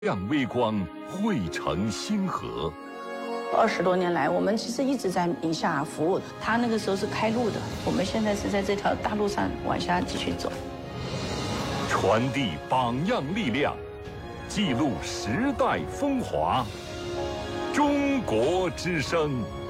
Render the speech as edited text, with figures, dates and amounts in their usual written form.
亮微光汇成星河。 20多年来，我们其实一直在宁夏服务。他那个时候是开路的，我们现在是在这条大路上往下继续走。 传递榜样力量，记录时代风华。中国之声。